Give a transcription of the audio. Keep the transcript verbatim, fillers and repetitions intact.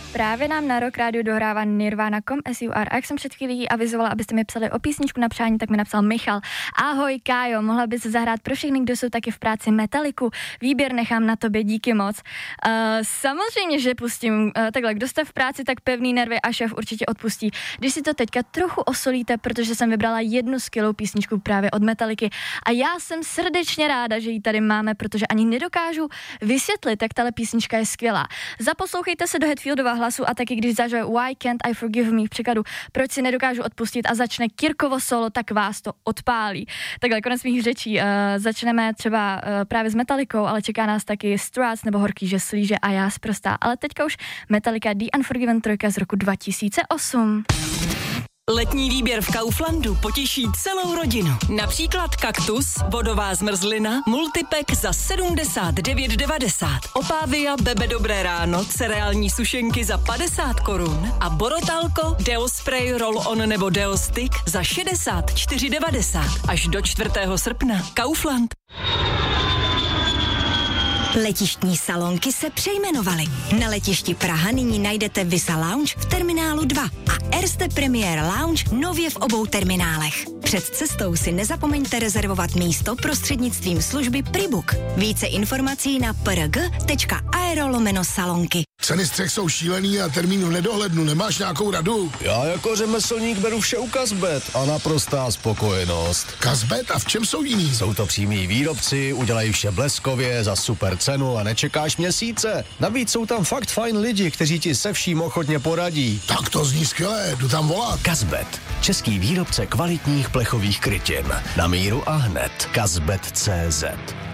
Právě nám na Rock Radio dohrává Nirvana com S U R. A jak jsem před chvílí avizovala, abyste mi psali o písničku na přání, tak mi napsal Michal. Ahoj Kájo, mohla bys zahrát pro všechny, kdo jsou taky v práci Metaliku. Výběr nechám na tobě, díky moc. Uh, samozřejmě, že pustím. Uh, takhle, kdo jste v práci, tak pevný nervy a šéf určitě odpustí. Když si to teďka trochu osolíte, protože jsem vybrala jednu skvělou písničku právě od Metaliky a já jsem srdečně ráda, že ji tady máme, protože ani nedokážu vysvětlit, jak tahle písnička je skvělá. Zaposlouchejte se do Hetfieldova hlasu a taky když zažije Why Can't I Forgive Me v překladu Proč si nedokážu odpustit a začne Kirkovo solo, tak vás to odpálí. Takhle konec mých řečí. Uh, začneme třeba uh, právě s Metalikou, ale čeká nás taky Struts nebo Horký žeslíže a já sprostá. Ale teďka už Metallica The Unforgiven tři z roku dva tisíce osm. Letní výběr v Kauflandu potěší celou rodinu. Například kaktus, vodová zmrzlina, multipack za sedmdesát devět devadesát. Opávia, Bebe Dobré ráno, cereální sušenky za padesát korun a Borotalko, Deo Spray, Roll-on nebo Deo Stick za šedesát čtyři devadesát. Až do čtvrtého srpna. Kaufland. Letištní salonky se přejmenovaly. Na letišti Praha nyní najdete Visa Lounge v terminálu dva a Erste Premier Lounge nově v obou terminálech. Před cestou si nezapomeňte rezervovat místo prostřednictvím služby Pribook. Více informací na prg tečka aero lomeno salonky. Ceny střech jsou šílený a termín v nedohlednu. Nemáš nějakou radu? Já jako řemeslník beru vše u Kazbet a naprostá spokojenost. Kazbet? A v čem jsou jiný? Jsou to přímí výrobci, udělají vše bleskově, za super cenu a nečekáš měsíce. Navíc jsou tam fakt fajn lidi, kteří ti se vším ochotně poradí. Tak to zní skvěle, jdu tam volat. Kazbet, český výrobce kvalitních plechových krytin. Na míru a hned. Kazbet tečka cé zet